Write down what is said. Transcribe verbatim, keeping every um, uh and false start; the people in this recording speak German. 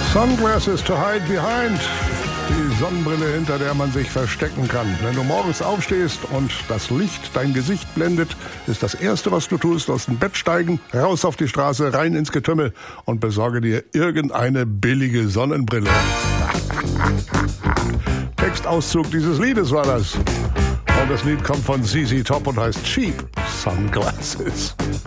Sunglasses to hide behind. Die Sonnenbrille, hinter der man sich verstecken kann. Wenn du morgens aufstehst und das Licht dein Gesicht blendet, ist das Erste, was du tust, aus dem Bett steigen, raus auf die Straße, rein ins Getümmel und besorge dir irgendeine billige Sonnenbrille. Textauszug dieses Liedes war das. Und das Lied kommt von Z Z Top und heißt Cheap Sunglasses.